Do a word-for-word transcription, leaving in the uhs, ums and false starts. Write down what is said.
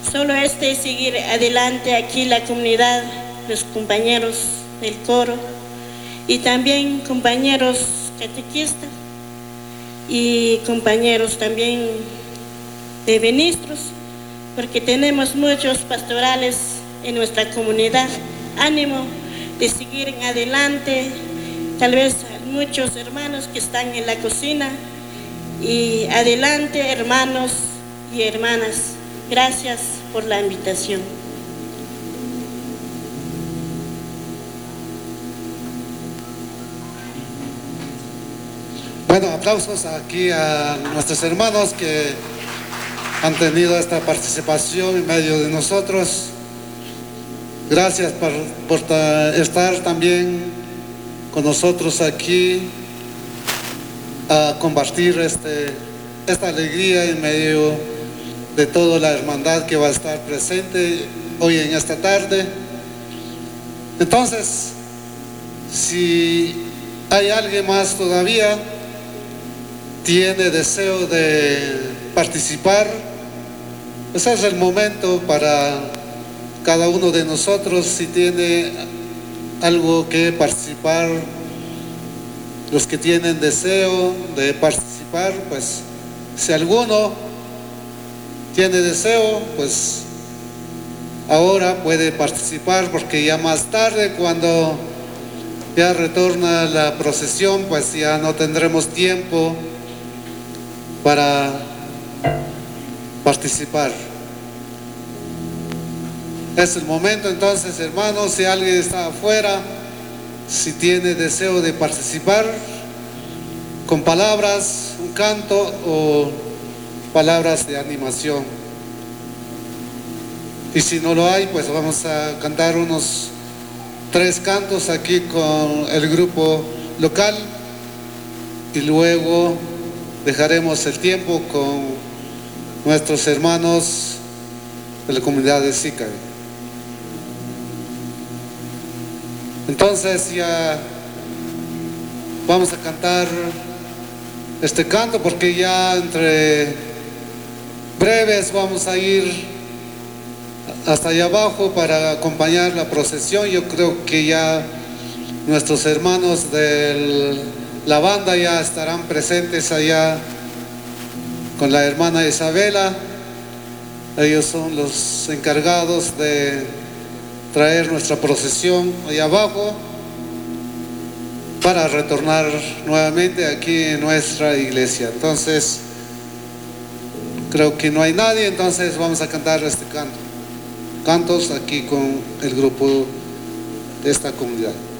Solo este seguir adelante aquí la comunidad, los compañeros del coro y también compañeros catequistas y compañeros también de ministros, porque tenemos muchos pastorales en nuestra comunidad. Ánimo de seguir adelante, tal vez muchos hermanos que están en la cocina, y adelante hermanos y hermanas. Gracias por la invitación. Bueno, aplausos aquí a nuestros hermanos que han tenido esta participación en medio de nosotros. Gracias por, por estar también con nosotros aquí a compartir este, esta alegría en medio de toda la hermandad que va a estar presente hoy en esta tarde. Entonces, si hay alguien más todavía tiene deseo de participar, pues es el momento para cada uno de nosotros. Si tiene algo que participar, los que tienen deseo de participar, pues si alguno tiene deseo, pues ahora puede participar, porque ya más tarde, cuando ya retorna la procesión, pues ya no tendremos tiempo para participar. Es el momento entonces, hermanos, si alguien está afuera, si tiene deseo de participar con palabras, un canto o palabras de animación. Y si no lo hay, pues vamos a cantar unos tres cantos aquí con el grupo local y luego dejaremos el tiempo con nuestros hermanos de la comunidad de Sicae. Entonces ya vamos a cantar este canto, porque ya entre breves vamos a ir hasta allá abajo para acompañar la procesión. Yo creo que ya nuestros hermanos de la banda ya estarán presentes allá con la hermana Isabela. Ellos son los encargados de traer nuestra procesión allá abajo para retornar nuevamente aquí en nuestra iglesia. Entonces, creo que no hay nadie, entonces vamos a cantar este canto. Cantos aquí con el grupo de esta comunidad.